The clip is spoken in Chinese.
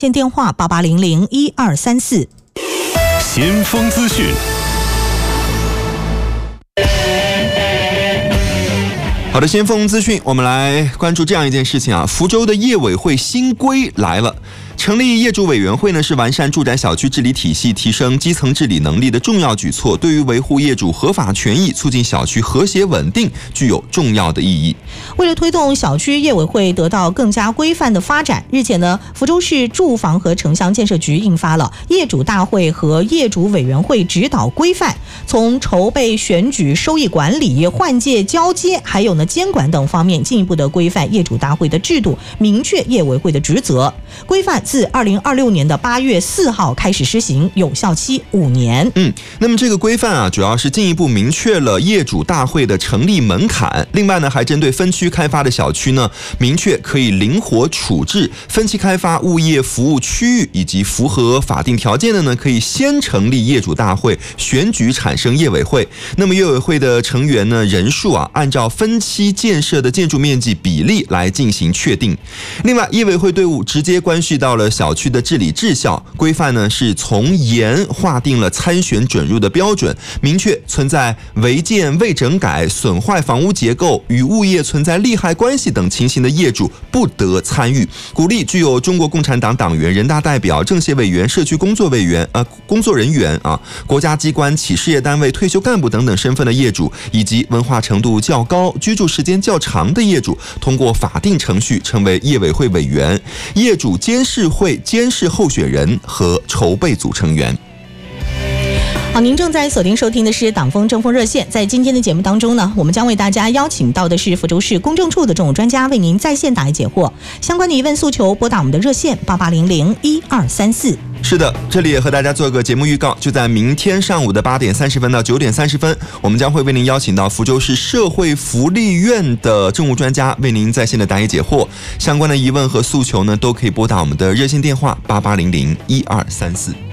现电话88001234。 先锋资讯。好的，先锋资讯，我们来关注这样一件事情啊，福州的业委会新规来了。成立业主委员会呢，是完善住宅小区治理体系、提升基层治理能力的重要举措，对于维护业主合法权益、促进小区和谐稳定具有重要的意义。 为了推动小区业委会得到更加规范的发展，日前呢，福州市住房和城乡建设局印发了业主大会和业主委员会指导规范，从筹备、选举、收益管理、换届交接，还有监管等方面进一步的规范业主大会的制度，明确业委会的职责。规范自2026年的8月4号开始施行，有效期5年。 那么这个规范啊，主要是进一步明确了业主大会的成立门槛。另外呢，还针对分区开发的小区呢，明确可以灵活处置分期开发物业服务区域，以及符合法定条件的呢，可以先成立业主大会，选举产生业委会。那么业委会的成员呢，人数啊，按照分期建设的建筑面积比例来进行确定。另外，业委会队伍直接关系到了小区的治理质效。规范呢，是从严划定了参选准入的标准，明确存在违建、未整改、损坏房屋结构、与物业存在利害关系等情形的业主不得参与。鼓励具有中国共产党党员、人大代表、政协委员、社区工作人员国家机关、企事业单位、退休干部等等身份的业主，以及文化程度较高、居住时间较长的业主，通过法定程序成为业委会委员、业主监事会监事候选人和筹备组成员。 好，您正在锁定收听的是党风政风热线。在今天的节目当中呢，我们将为大家邀请到的是福州市公证处的政务专家，为您在线答疑解惑。相关的疑问诉求，拨打我们的热线88001234。 是的，这里也和大家做个节目预告，就在明天上午的8点30分到9点30分，我们将会为您邀请到福州市社会福利院的政务专家，为您在线的答疑解惑。相关的疑问和诉求呢，都可以拨打我们的热线电话88001234。